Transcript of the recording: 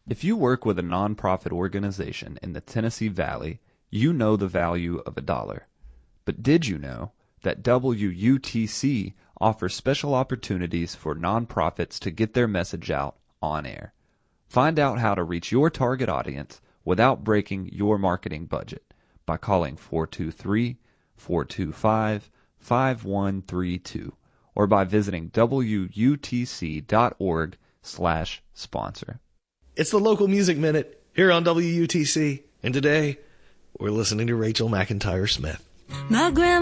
If you work with a nonprofit organization in the Tennessee Valley, you know the value of $1. But did you know that WUTC offers special opportunities for nonprofits to get their message out on air? Find out how to reach your target audience without breaking your marketing budget by calling 423-425-5132 or by visiting WUTC.org/sponsor. It's the Local Music Minute here on WUTC, and today we're listening to Rachel McIntyre Smith. My grandma